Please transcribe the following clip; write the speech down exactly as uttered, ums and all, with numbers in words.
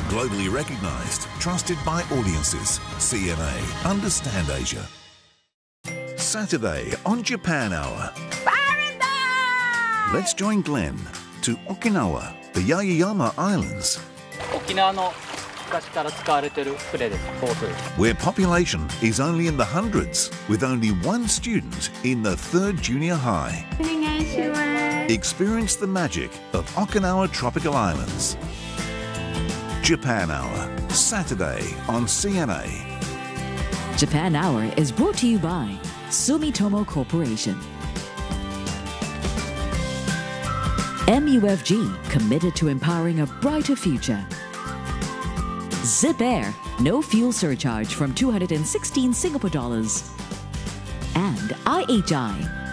Globally recognized, trusted by audiences. C N A. Understand Asia. Saturday on Japan Hour. Let's join Glenn to Okinawa, the Yaeyama Islands, 沖縄の昔から使われている船です。ボートです。 where population is only in the hundreds, with only one student in the third junior high. お願いします。 Experience the magic of Okinawa Tropical Islands. Japan Hour, Saturday on C N A. Japan Hour is brought to you by Sumitomo Corporation. M U F G, committed to empowering a brighter future. Zip Air, no fuel surcharge from two hundred sixteen Singapore dollars. And I H I,